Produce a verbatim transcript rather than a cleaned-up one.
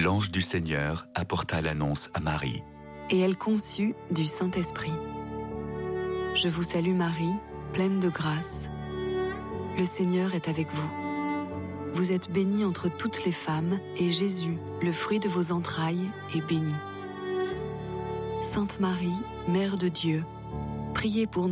l'ange du Seigneur apporta l'annonce à Marie. Et elle conçut du Saint-Esprit. Je vous salue Marie, pleine de grâce. Le Seigneur est avec vous. Vous êtes bénie entre toutes les femmes, et Jésus, le fruit de vos entrailles, est béni. Sainte Marie, Mère de Dieu, priez pour nous.